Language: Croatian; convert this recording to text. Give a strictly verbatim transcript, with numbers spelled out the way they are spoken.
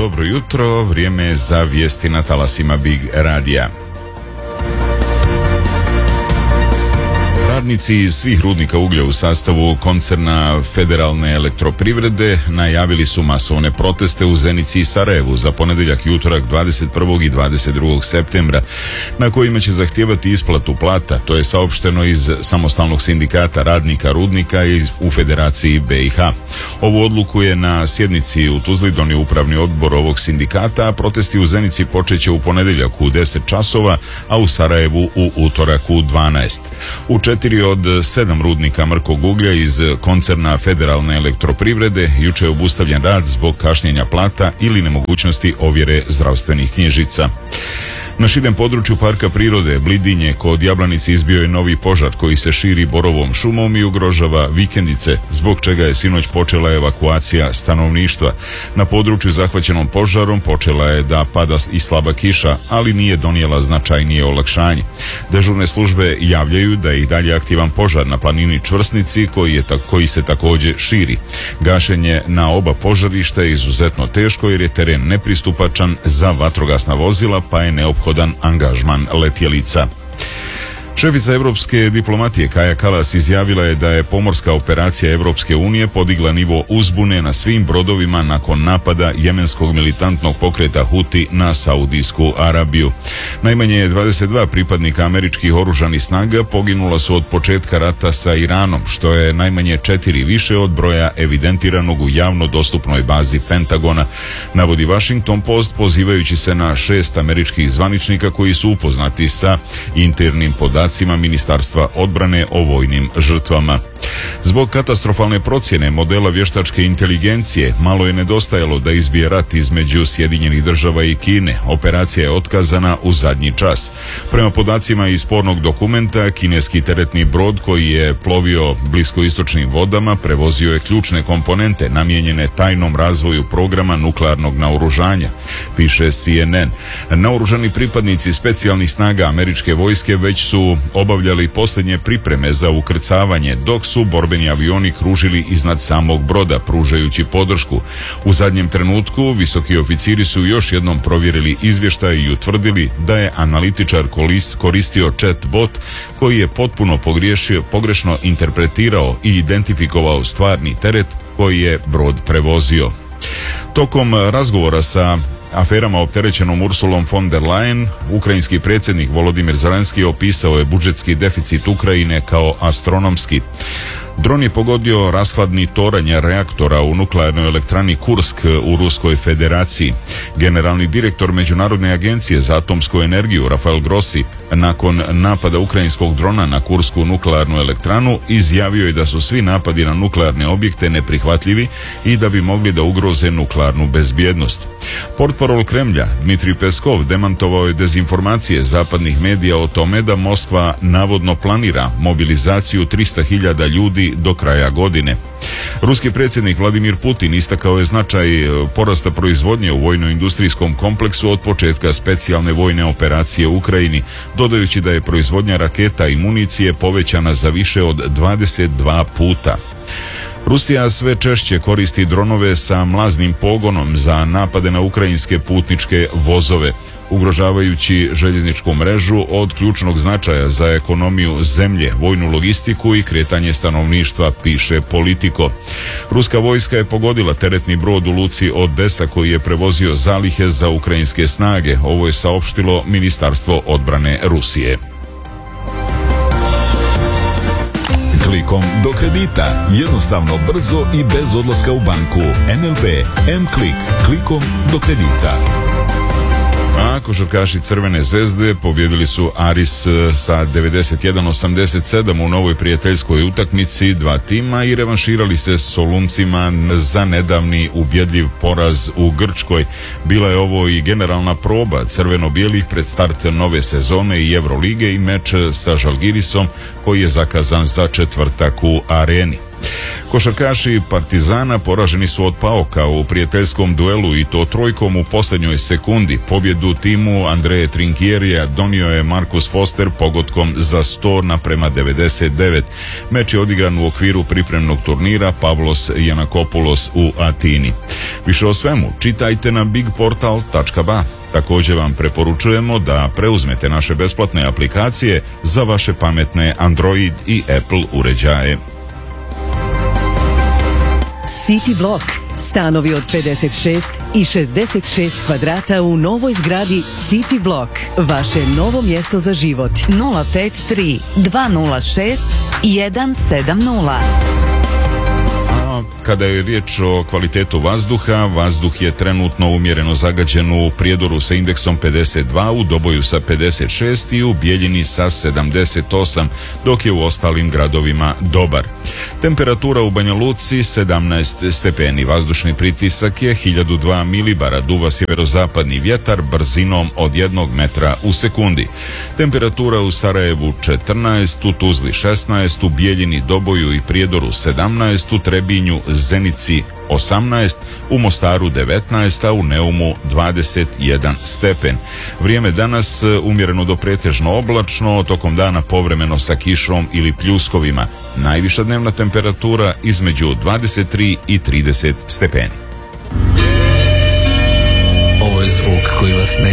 dobro jutro, vrijeme je za vijesti na talasima Big Radija. Radnici iz svih rudnika uglja u sastavu koncerna Federalne elektroprivrede najavili su masovne proteste u Zenici i Sarajevu za ponedjeljak i utorak dvadeset prvog i dvadeset drugog septembra, na kojima će zahtijevati isplatu plata. To je saopšteno iz samostalnog sindikata radnika rudnika u Federaciji B i H. Ovu odluku je na sjednici u Tuzli donio upravni odbor ovog sindikata, a protesti u Zenici počeće u ponedjeljak u deset časova, a u Sarajevu u utorak u dvanaest. U četiri od sedam rudnika mrkog uglja iz koncerna Federalne elektroprivrede jučer je obustavljen rad zbog kašnjenja plata ili nemogućnosti ovjere zdravstvenih knjižica. Na širem području parka prirode Blidinje kod Jablanice izbio je novi požar koji se širi borovom šumom i ugrožava vikendice, zbog čega je sinoć počela evakuacija stanovništva. Na području zahvaćenom požarom počela je da pada i slaba kiša, ali nije donijela značajnije olakšanje. Dežurne službe javljaju da je i dalje aktivan požar na planini Čvrsnici koji, je, koji se također širi. Gašenje na oba požarišta je izuzetno teško jer je teren nepristupačan za vatrogasna vozila, pa je neophodan angažman letjelica. Šefica europske diplomatije Kaja Kallas izjavila je da je pomorska operacija Europske unije podigla nivo uzbune na svim brodovima nakon napada jemenskog militantnog pokreta Huti na Saudijsku Arabiju. Najmanje dvadeset dva pripadnika američkih oružanih snaga poginula su od početka rata sa Iranom, što je najmanje četiri više od broja evidentiranog u javno dostupnoj bazi Pentagona, navodi Washington Post pozivajući se na šest američkih zvaničnika koji su upoznati sa internim podacima Ministarstva odbrane o vojnim žrtvama. Zbog katastrofalne procjene modela vještačke inteligencije malo je nedostajalo da izbije rat između Sjedinjenih država i Kine. Operacija je otkazana u zadnji čas. Prema podacima iz spornog dokumenta, kineski teretni brod koji je plovio bliskoistočnim vodama prevozio je ključne komponente namijenjene tajnom razvoju programa nuklearnog naoružanja, piše C N N. Naoružani pripadnici specijalnih snaga američke vojske već su obavljali posljednje pripreme za ukrcavanje, dok su borbeni avioni kružili iznad samog broda pružajući podršku. U zadnjem trenutku visoki oficiri su još jednom provjerili izvještaj i utvrdili da je analitičar koristio chat bot koji je potpuno pogriješio, pogrešno interpretirao i identifikovao stvarni teret koji je brod prevozio. Tokom razgovora sa aferama opterećenom Ursulom von der Leyen, ukrajinski predsjednik Volodimir Zelenski opisao je budžetski deficit Ukrajine kao astronomski. Dron je pogodio rashladni toranj reaktora u nuklearnoj elektrani Kursk u Ruskoj federaciji. Generalni direktor Međunarodne agencije za atomsku energiju Rafael Grossi nakon napada ukrajinskog drona na Kursku nuklearnu elektranu izjavio je da su svi napadi na nuklearne objekte neprihvatljivi i da bi mogli da ugroze nuklearnu bezbjednost. Portparol Kremlja Dmitrij Peskov demantovao je dezinformacije zapadnih medija o tome da Moskva navodno planira mobilizaciju trista hiljada ljudi do kraja godine. Ruski predsjednik Vladimir Putin istakao je značaj porasta proizvodnje u vojno-industrijskom kompleksu od početka specijalne vojne operacije u Ukrajini, dodajući da je proizvodnja raketa i municije povećana za više od dvadeset dva puta. Rusija sve češće koristi dronove sa mlaznim pogonom za napade na ukrajinske putničke vozove, ugrožavajući željezničku mrežu od ključnog značaja za ekonomiju zemlje, vojnu logistiku i kretanje stanovništva, piše Politico. Ruska vojska je pogodila teretni brod u luci Odesa koji je prevozio zalihe za ukrajinske snage. Ovo je saopštilo Ministarstvo odbrane Rusije. Klikom do kredita. Jednostavno, brzo i bez odlaska u banku. N L B M-Klik. Klikom do kredita. A košarkaši Crvene zvezde pobjedili su Aris sa devedeset jedan osamdeset sedam u novoj prijateljskoj utakmici dva tima i revanširali se Soluncima za nedavni ubjedljiv poraz u Grčkoj. Bila je ovo i generalna proba crveno-bijelih pred start nove sezone i Evrolige i meč sa Žalgirisom koji je zakazan za četvrtak u Areni. Košarkaši Partizana poraženi su od Paoka u prijateljskom duelu i to trojkom u posljednjoj sekundi. Pobjedu timu Andreje Trinkjerija donio je Marcus Foster pogodkom za sto naprema devedeset devet. Meč je odigran u okviru pripremnog turnira Pavlos Janakopoulos u Atini. Više o svemu čitajte na big portal tačka ba. Također vam preporučujemo da preuzmete naše besplatne aplikacije za vaše pametne Android i Apple uređaje. City Block. Stanovi od pedeset šest i šezdeset šest kvadrata u novoj zgradi City Block. Vaše novo mjesto za život. nula pet tri dva nula šest jedan sedam nula. Kada je riječ o kvalitetu vazduha, vazduh je trenutno umjereno zagađen u Prijedoru sa indeksom pedeset dva, u Doboju sa pedeset šest i u Bijeljini sa sedamdeset osam, dok je u ostalim gradovima dobar. Temperatura u Banja Luci sedamnaest stepeni, vazdušni pritisak je hiljadu dva milibara, duva sjeverozapadni vjetar brzinom od jednog metra u sekundi. Temperatura u Sarajevu četrnaest, u Tuzli šesnaest, u Bijeljini, Doboju i Prijedoru sedamnaest, u Trebinju, Zenici osamnaest, u Mostaru devetnaest, a u Neumu dvadeset jedan stepen. Vrijeme danas umjereno do pretežno oblačno, tokom dana povremeno sa kišom ili pljuskovima. Najviša dnevna temperatura između dvadeset tri i trideset stepeni. Ovo je zvuk koji vas ne